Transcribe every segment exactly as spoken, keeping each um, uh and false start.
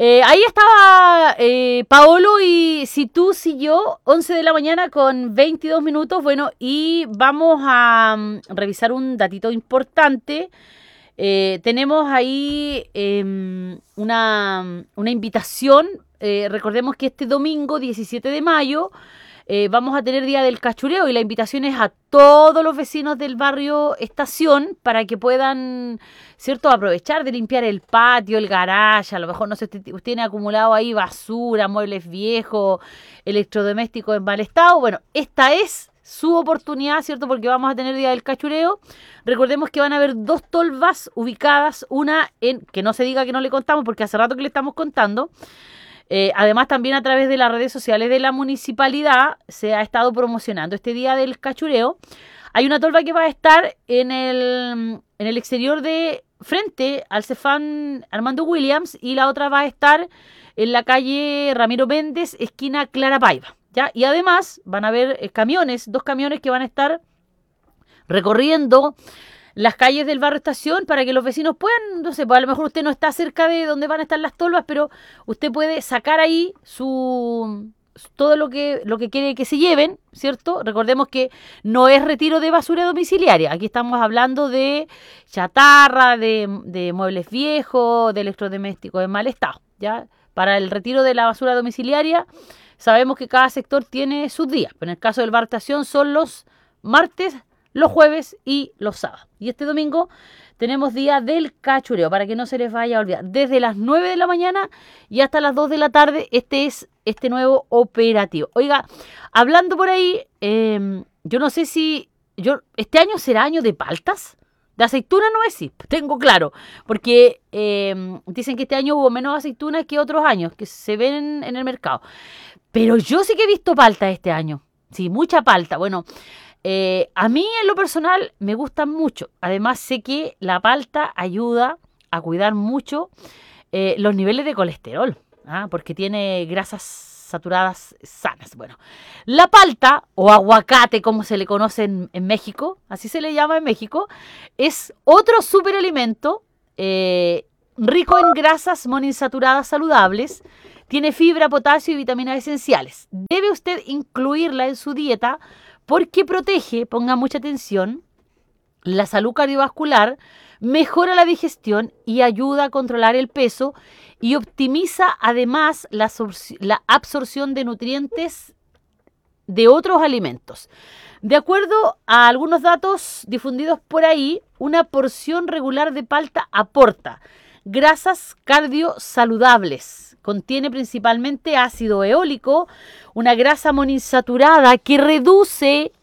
Eh, ahí estaba eh, Paolo y si tú, si yo, once de la mañana con veintidós minutos. Bueno, y vamos a um, revisar un datito importante. Eh, tenemos ahí eh, una, una invitación. Eh, recordemos que este domingo, diecisiete de mayo, eh, vamos a tener Día del Cachureo y la invitación es a todos los vecinos del barrio Estación para que puedan, ¿cierto?, aprovechar de limpiar el patio, el garage. A lo mejor, no sé, usted tiene acumulado ahí basura, muebles viejos, electrodomésticos en mal estado. Bueno, esta es su oportunidad, ¿cierto?, porque vamos a tener Día del Cachureo. Recordemos que van a haber dos tolvas ubicadas, una en, que no se diga que no le contamos porque hace rato que le estamos contando. Eh, además, también a través de las redes sociales de la municipalidad se ha estado promocionando este Día del Cachureo. Hay una tolva que va a estar en el, en el exterior de frente al Cefam Armando Williams y la otra va a estar en la calle Ramiro Méndez, esquina Clara Paiva, ¿ya? Y además van a haber eh, camiones, dos camiones que van a estar recorriendo las calles del barrio Estación para que los vecinos puedan, no sé, pues a lo mejor usted no está cerca de donde van a estar las tolvas, pero usted puede sacar ahí su todo lo que lo que quiere que se lleven, ¿cierto? Recordemos que no es retiro de basura domiciliaria. Aquí estamos hablando de chatarra, de, de muebles viejos, de electrodomésticos en mal estado, ¿ya? Para el retiro de la basura domiciliaria sabemos que cada sector tiene sus días, pero en el caso del barrio Estación son los martes, los jueves y los sábados. Y este domingo tenemos Día del Cachureo, para que no se les vaya a olvidar. Desde las nueve de la mañana y hasta las dos de la tarde, este es este nuevo operativo. Oiga, hablando por ahí, eh, yo no sé si... yo ¿este año será año de paltas? De aceituna no es, sí, tengo claro. Porque eh, dicen que este año hubo menos aceitunas que otros años, que se ven en el mercado. Pero yo sí que he visto palta este año. Sí, mucha palta. Bueno... Eh, a mí en lo personal me gustan mucho. Además sé que la palta ayuda a cuidar mucho eh, los niveles de colesterol, ¿ah? Porque tiene grasas saturadas sanas. Bueno, la palta o aguacate, como se le conoce en, en México, así se le llama en México, es otro superalimento eh, rico en grasas monoinsaturadas saludables. Tiene fibra, potasio y vitaminas esenciales. Debe usted incluirla en su dieta porque protege, ponga mucha atención, la salud cardiovascular, mejora la digestión y ayuda a controlar el peso y optimiza además la, absor- la absorción de nutrientes de otros alimentos. De acuerdo a algunos datos difundidos por ahí, una porción regular de palta aporta grasas cardiosaludables. Contiene principalmente ácido eólico, una grasa monoinsaturada que reduce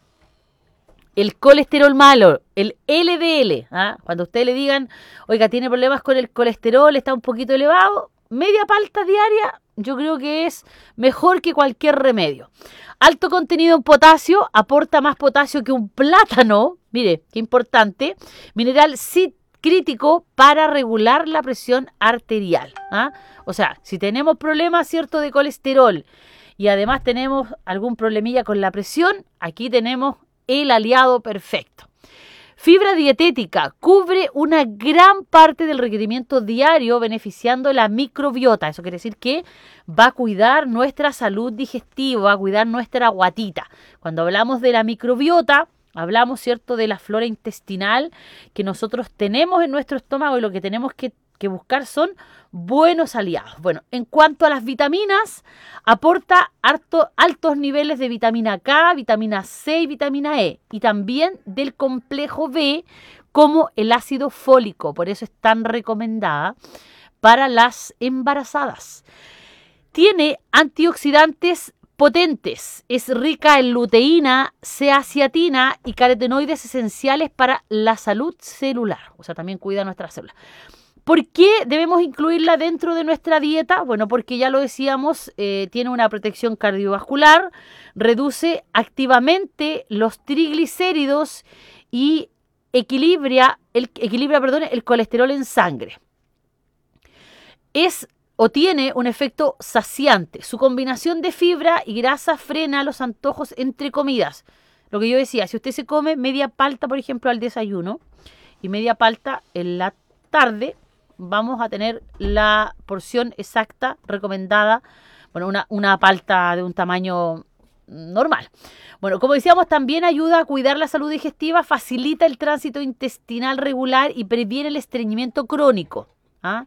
el colesterol malo, el L D L. ¿Ah? Cuando ustedes le digan, oiga, tiene problemas con el colesterol, está un poquito elevado, media palta diaria, yo creo que es mejor que cualquier remedio. Alto contenido en potasio, aporta más potasio que un plátano. Mire, qué importante. Mineral cit crítico para regular la presión arterial. ¿Ah? O sea, si tenemos problemas, ¿cierto?, de colesterol y además tenemos algún problemilla con la presión, aquí tenemos el aliado perfecto. Fibra dietética cubre una gran parte del requerimiento diario beneficiando la microbiota. Eso quiere decir que va a cuidar nuestra salud digestiva, va a cuidar nuestra guatita. Cuando hablamos de la microbiota, hablamos, ¿cierto?, de la flora intestinal que nosotros tenemos en nuestro estómago y lo que tenemos que, que buscar son buenos aliados. Bueno, en cuanto a las vitaminas, aporta harto, altos niveles de vitamina K, vitamina C y vitamina E y también del complejo B como el ácido fólico. Por eso es tan recomendada para las embarazadas. Tiene antioxidantes potentes, es rica en luteína, zeaciatina y carotenoides esenciales para la salud celular, o sea, también cuida nuestras células. ¿Por qué debemos incluirla dentro de nuestra dieta? Bueno, porque ya lo decíamos, eh, tiene una protección cardiovascular, reduce activamente los triglicéridos y equilibra el, equilibra, perdón, el colesterol en sangre. Es o tiene un efecto saciante. Su combinación de fibra y grasa frena los antojos entre comidas. Lo que yo decía, si usted se come media palta, por ejemplo, al desayuno y media palta en la tarde, vamos a tener la porción exacta recomendada, bueno, una, una palta de un tamaño normal. Bueno, como decíamos, también ayuda a cuidar la salud digestiva, facilita el tránsito intestinal regular y previene el estreñimiento crónico. ¿Ah?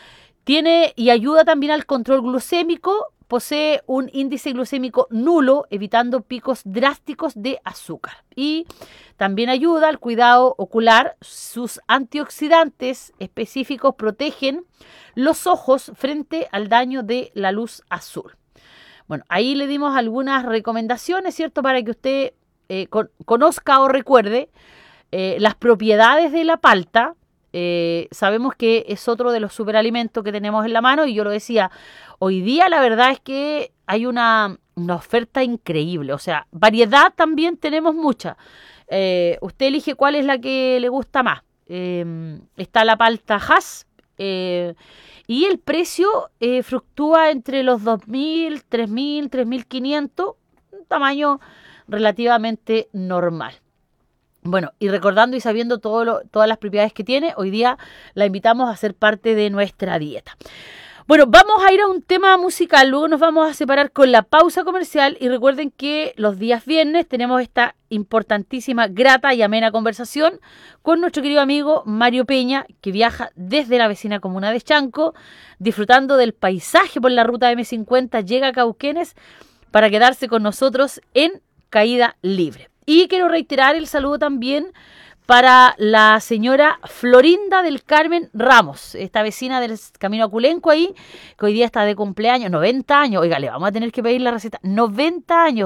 Tiene y ayuda también al control glucémico, posee un índice glucémico nulo, evitando picos drásticos de azúcar. Y también ayuda al cuidado ocular. Sus antioxidantes específicos protegen los ojos frente al daño de la luz azul. Bueno, ahí le dimos algunas recomendaciones, ¿cierto? Para que usted eh, con, conozca o recuerde eh, las propiedades de la palta. Eh, sabemos que es otro de los superalimentos que tenemos en la mano y yo lo decía, hoy día la verdad es que hay una, una oferta increíble, o sea, variedad también tenemos mucha. Eh, usted elige cuál es la que le gusta más. Eh, está la palta Hass eh, y el precio eh, fluctúa entre los dos mil, tres mil, tres mil quinientos, un tamaño relativamente normal. Bueno, y recordando y sabiendo todo lo, todas las propiedades que tiene, hoy día la invitamos a ser parte de nuestra dieta. Bueno, vamos a ir a un tema musical, luego nos vamos a separar con la pausa comercial y recuerden que los días viernes tenemos esta importantísima, grata y amena conversación con nuestro querido amigo Mario Peña, que viaja desde la vecina comuna de Chanco, disfrutando del paisaje por la ruta eme cincuenta, llega a Cauquenes para quedarse con nosotros en Caída Libre. Y quiero reiterar el saludo también para la señora Florinda del Carmen Ramos, esta vecina del Camino Aculenco ahí, que hoy día está de cumpleaños, noventa años. Oiga, le vamos a tener que pedir la receta. noventa años,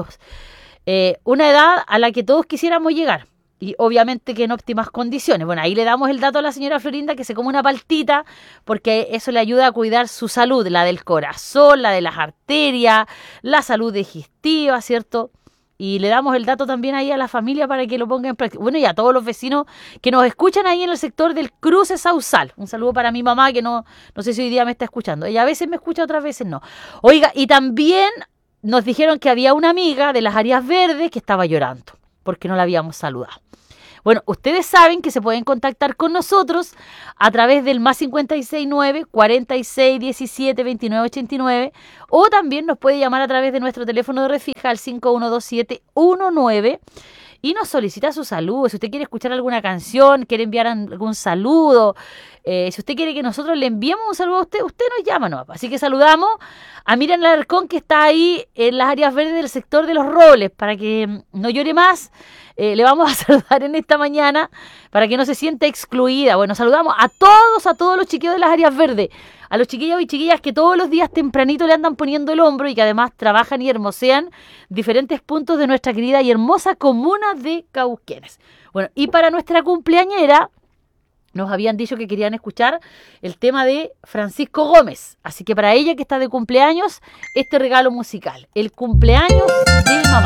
eh, una edad a la que todos quisiéramos llegar. Y obviamente que en óptimas condiciones. Bueno, ahí le damos el dato a la señora Florinda que se come una paltita porque eso le ayuda a cuidar su salud, la del corazón, la de las arterias, la salud digestiva, ¿cierto? Y le damos el dato también ahí a la familia para que lo ponga en práctica. Bueno, y a todos los vecinos que nos escuchan ahí en el sector del Cruce Sausal. Un saludo para mi mamá que no, no sé si hoy día me está escuchando. Ella a veces me escucha, otras veces no. Oiga, y también nos dijeron que había una amiga de las áreas verdes que estaba llorando porque no la habíamos saludado. Bueno, ustedes saben que se pueden contactar con nosotros a través del más cinco seis nueve, cuarenta y seis, diecisiete, veintinueve, ochenta y nueve o también nos puede llamar a través de nuestro teléfono de refija al cinco uno dos siete uno nueve y nos solicita su saludo. Si usted quiere escuchar alguna canción, quiere enviar algún saludo, eh, si usted quiere que nosotros le enviemos un saludo a usted, usted nos llama, ¿no? Así que saludamos a Miriam Alarcón, que está ahí en las áreas verdes del sector de Los Robles, para que no llore más. Eh, le vamos a saludar en esta mañana para que no se sienta excluida. Bueno, saludamos a todos, a todos los chiquillos de las áreas verdes, a los chiquillos y chiquillas que todos los días tempranito le andan poniendo el hombro y que además trabajan y hermosean diferentes puntos de nuestra querida y hermosa comuna de Cauquenes. Bueno, y para nuestra cumpleañera, nos habían dicho que querían escuchar el tema de Francisco Gómez. Así que para ella que está de cumpleaños, este regalo musical, el cumpleaños de mamá.